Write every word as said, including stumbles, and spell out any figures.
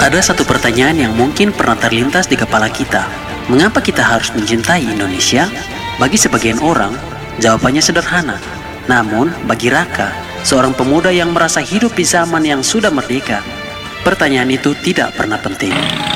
Ada satu pertanyaan yang mungkin pernah terlintas di kepala kita. Mengapa kita harus mencintai Indonesia? Bagi sebagian orang, jawabannya sederhana. Namun, bagi Raka, seorang pemuda yang merasa hidup di zaman yang sudah merdeka, pertanyaan itu tidak pernah penting.